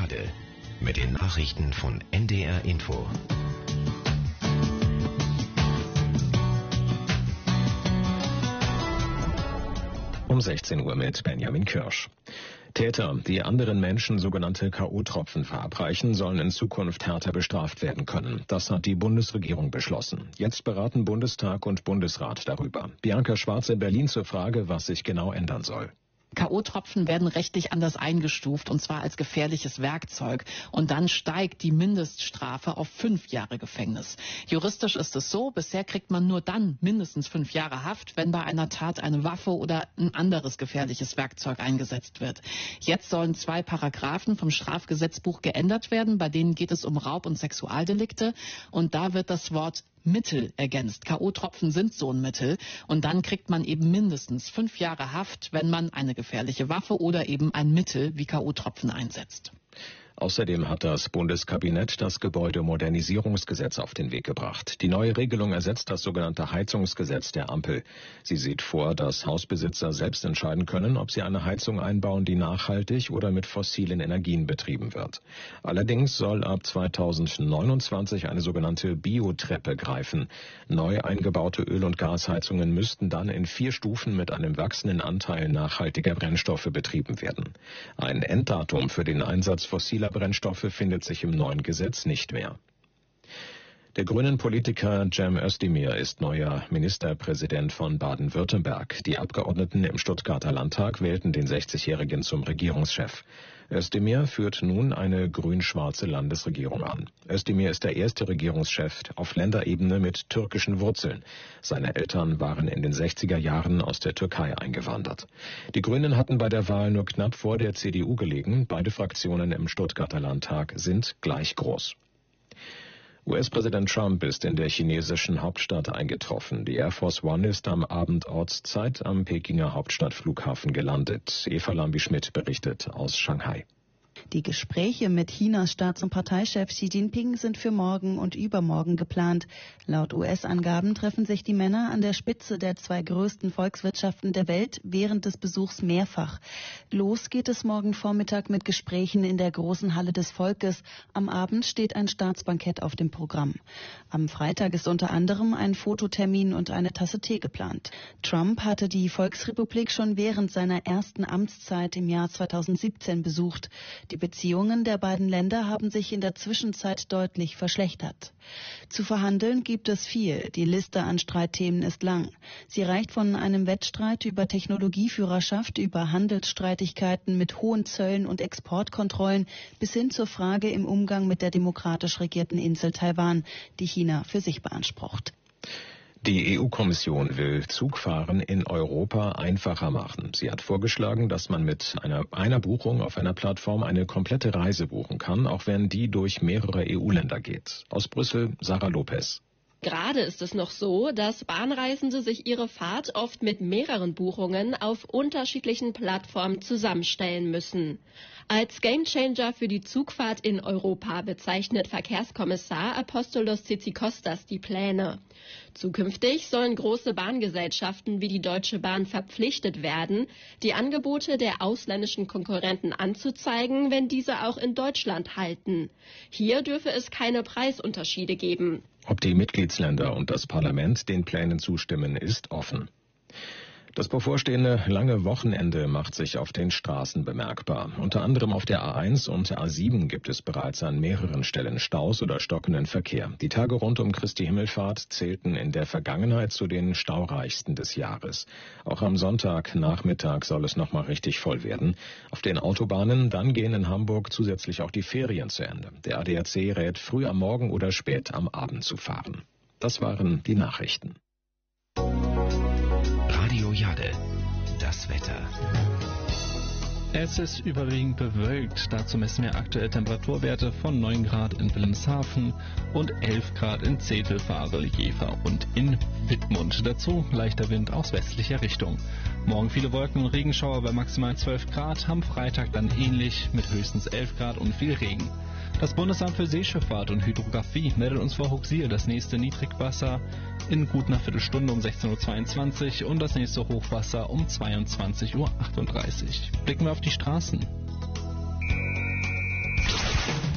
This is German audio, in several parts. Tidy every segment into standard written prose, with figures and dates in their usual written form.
Jade mit den Nachrichten von NDR Info. Um 16 Uhr mit Benjamin Kirsch. Täter, die anderen Menschen sogenannte K.O.-Tropfen verabreichen, sollen in Zukunft härter bestraft werden können. Das hat die Bundesregierung beschlossen. Jetzt beraten Bundestag und Bundesrat darüber. Bianca Schwarz in Berlin zur Frage, was sich genau ändern soll. K.O.-Tropfen werden rechtlich anders eingestuft, und zwar als gefährliches Werkzeug. Und dann steigt die Mindeststrafe auf 5 Jahre Gefängnis. Juristisch ist es so, bisher kriegt man nur dann mindestens 5 Jahre Haft, wenn bei einer Tat eine Waffe oder ein anderes gefährliches Werkzeug eingesetzt wird. Jetzt sollen 2 Paragraphen vom Strafgesetzbuch geändert werden, bei denen geht es um Raub- und Sexualdelikte. Und da wird das Wort Mittel ergänzt. K.O.-Tropfen sind so ein Mittel. Und dann kriegt man eben mindestens 5 Jahre Haft, wenn man eine gefährliche Waffe oder eben ein Mittel wie K.O.-Tropfen einsetzt. Außerdem hat das Bundeskabinett das Gebäudemodernisierungsgesetz auf den Weg gebracht. Die neue Regelung ersetzt das sogenannte Heizungsgesetz der Ampel. Sie sieht vor, dass Hausbesitzer selbst entscheiden können, ob sie eine Heizung einbauen, die nachhaltig oder mit fossilen Energien betrieben wird. Allerdings soll ab 2029 eine sogenannte Biotreppe greifen. Neu eingebaute Öl- und Gasheizungen müssten dann in 4 Stufen mit einem wachsenden Anteil nachhaltiger Brennstoffe betrieben werden. Ein Enddatum für den Einsatz fossiler Brennstoffe findet sich im neuen Gesetz nicht mehr. Der grünen Politiker Cem Özdemir ist neuer Ministerpräsident von Baden-Württemberg. Die Abgeordneten im Stuttgarter Landtag wählten den 60-Jährigen zum Regierungschef. Özdemir führt nun eine grün-schwarze Landesregierung an. Özdemir ist der erste Regierungschef auf Länderebene mit türkischen Wurzeln. Seine Eltern waren in den 60er Jahren aus der Türkei eingewandert. Die Grünen hatten bei der Wahl nur knapp vor der CDU gelegen. Beide Fraktionen im Stuttgarter Landtag sind gleich groß. US-Präsident Trump ist in der chinesischen Hauptstadt eingetroffen. Die Air Force One ist am Abend Ortszeit am Pekinger Hauptstadtflughafen gelandet. Eva Lambi-Schmidt berichtet aus Shanghai. Die Gespräche mit Chinas Staats- und Parteichef Xi Jinping sind für morgen und übermorgen geplant. Laut US-Angaben treffen sich die Männer an der Spitze der 2 größten Volkswirtschaften der Welt während des Besuchs mehrfach. Los geht es morgen Vormittag mit Gesprächen in der großen Halle des Volkes. Am Abend steht ein Staatsbankett auf dem Programm. Am Freitag ist unter anderem ein Fototermin und eine Tasse Tee geplant. Trump hatte die Volksrepublik schon während seiner ersten Amtszeit im Jahr 2017 besucht. Die Beziehungen der beiden Länder haben sich in der Zwischenzeit deutlich verschlechtert. Zu verhandeln gibt es viel. Die Liste an Streitthemen ist lang. Sie reicht von einem Wettstreit über Technologieführerschaft, über Handelsstreitigkeiten mit hohen Zöllen und Exportkontrollen bis hin zur Frage im Umgang mit der demokratisch regierten Insel Taiwan, die China für sich beansprucht. Die EU-Kommission will Zugfahren in Europa einfacher machen. Sie hat vorgeschlagen, dass man mit einer Buchung auf einer Plattform eine komplette Reise buchen kann, auch wenn die durch mehrere EU-Länder geht. Aus Brüssel, Sarah Lopez. Gerade ist es noch so, dass Bahnreisende sich ihre Fahrt oft mit mehreren Buchungen auf unterschiedlichen Plattformen zusammenstellen müssen. Als Gamechanger für die Zugfahrt in Europa bezeichnet Verkehrskommissar Apostolos Tzitzikostas die Pläne. Zukünftig sollen große Bahngesellschaften wie die Deutsche Bahn verpflichtet werden, die Angebote der ausländischen Konkurrenten anzuzeigen, wenn diese auch in Deutschland halten. Hier dürfe es keine Preisunterschiede geben. Ob die Mitgliedsländer und das Parlament den Plänen zustimmen, ist offen. Das bevorstehende lange Wochenende macht sich auf den Straßen bemerkbar. Unter anderem auf der A1 und der A7 gibt es bereits an mehreren Stellen Staus oder stockenden Verkehr. Die Tage rund um Christi Himmelfahrt zählten in der Vergangenheit zu den staureichsten des Jahres. Auch am Sonntagnachmittag soll es nochmal richtig voll werden. Auf den Autobahnen dann gehen in Hamburg zusätzlich auch die Ferien zu Ende. Der ADAC rät, früh am Morgen oder spät am Abend zu fahren. Das waren die Nachrichten. Radio Jade, das Wetter. Es ist überwiegend bewölkt. Dazu messen wir aktuell Temperaturwerte von 9 Grad in Wilhelmshaven und 11 Grad in Zetel, Varel, Jever und in Wittmund. Dazu leichter Wind aus westlicher Richtung. Morgen viele Wolken und Regenschauer bei maximal 12 Grad. Am Freitag dann ähnlich mit höchstens 11 Grad und viel Regen. Das Bundesamt für Seeschifffahrt und Hydrographie meldet uns vor Huxil das nächste Niedrigwasser in gut einer Viertelstunde um 16:22 Uhr und das nächste Hochwasser um 22:38 Uhr. Blicken wir auf die Straßen.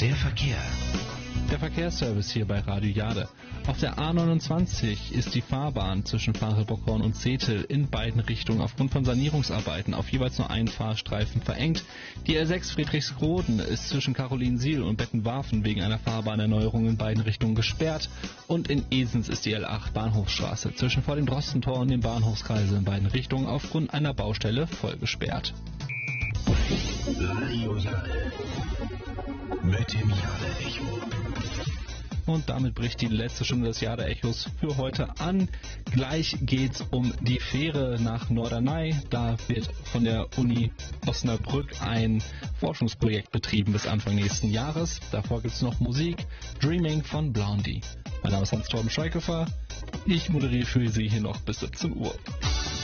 Der Verkehr. Der Verkehrsservice hier bei Radio Jade. Auf der A29 ist die Fahrbahn zwischen Farel-Bockhorn und Zetel in beiden Richtungen aufgrund von Sanierungsarbeiten auf jeweils nur einen Fahrstreifen verengt. Die R6 Friedrichsroden ist zwischen Carolinsiel und Bettenwarfen wegen einer Fahrbahnnerneuerung in beiden Richtungen gesperrt. Und in Esens ist die L8 Bahnhofsstraße zwischen vor dem Drostentor und dem Bahnhofskreisel in beiden Richtungen aufgrund einer Baustelle voll gesperrt. Radio Jade. Mit dem Jade-Echo. Und damit bricht die letzte Stunde des Jade-Echos für heute an. Gleich geht's um die Fähre nach Norderney. Da wird von der Uni Osnabrück ein Forschungsprojekt betrieben bis Anfang nächsten Jahres. Davor gibt's noch Musik. Dreaming von Blondie. Mein Name ist Hans-Torben Schweighöfer. Ich moderiere für Sie hier noch bis 17 Uhr.